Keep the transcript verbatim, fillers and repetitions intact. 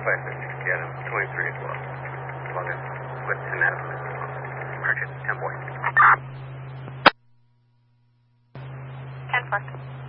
Spicer. Yeah, twenty-three as well. Log in. With ten Adams. Purchase, ten boy. ten four.